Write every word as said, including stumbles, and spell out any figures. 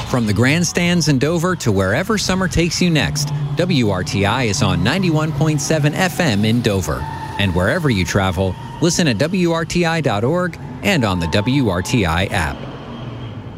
From the grandstands in Dover to wherever summer takes you next, W R T I is on ninety-one point seven F M in Dover. And wherever you travel, listen at W R T I dot org and on the W R T I app.